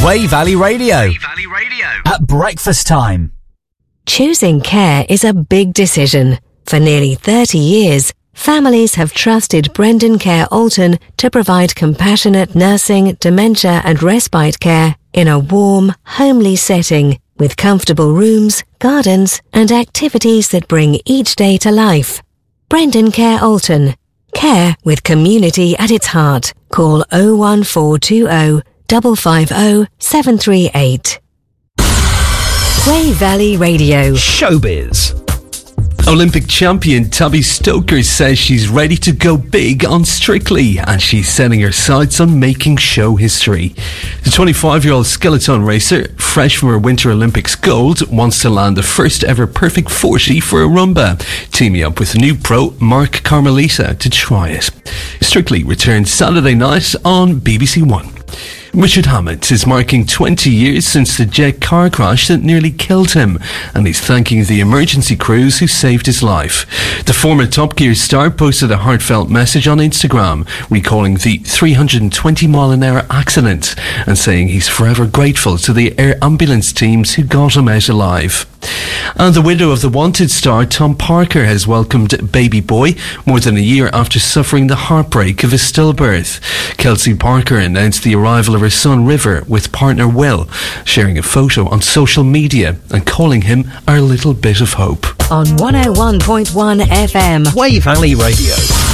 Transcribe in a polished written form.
Wey Valley Radio. At breakfast time. Choosing care is a big decision. For nearly 30 years, families have trusted Brendan Care Alton to provide compassionate nursing, dementia and respite care in a warm, homely setting with comfortable rooms, gardens and activities that bring each day to life. Brendan Care Alton. Care with community at its heart. Call 01420 550 738. Wey Valley Radio. Showbiz. Olympic champion Tabby Stoker says she's ready to go big on Strictly and she's setting her sights on making show history. The 25-year-old skeleton racer, fresh from her Winter Olympics gold, wants to land the first ever perfect 40 for a rumba, teaming up with new pro Mark Carmelita to try it. Strictly returns Saturday night on BBC One. Richard Hammond is marking 20 years since the jet car crash that nearly killed him, and he's thanking the emergency crews who saved his life. The former Top Gear star posted a heartfelt message on Instagram, recalling the 320-mile-an-hour accident and saying he's forever grateful to the air ambulance teams who got him out alive. And the widow of the Wanted star Tom Parker has welcomed baby boy more than a year after suffering the heartbreak of a stillbirth. Kelsey Parker announced the arrival of her son River with partner Will, sharing a photo on social media and calling him our little bit of hope. On 101.1 FM. Wey Valley Radio.